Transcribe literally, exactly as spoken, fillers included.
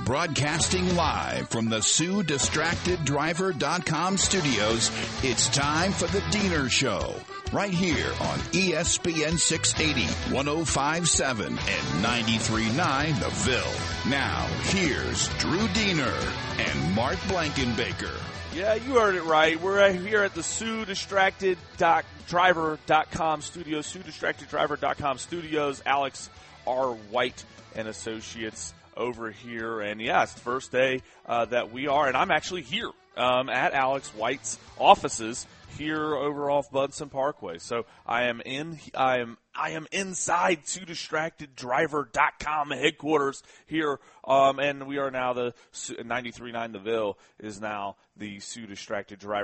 Broadcasting live from the Sue Distracted Driver dot com studios, it's time for the Diener Show. Right here on E S P N six eighty, one oh five point seven, and ninety-three point nine The Ville. Now, here's Drew Diener and Mark Blankenbaker. Yeah, you heard it right. We're here at the Sue Distracted Driver dot com studios, Sue Distracted Driver dot com studios. Alex R. White and Associates over here. And, yeah, it's the first day uh, that we are, and I'm actually here um, at Alex White's offices here over off Budson Parkway. So I am in I am I am inside Sue Distracted Driver dot com headquarters here, um, and we are now the ninety-three point nine The Ville is now the Sue Distracted Driver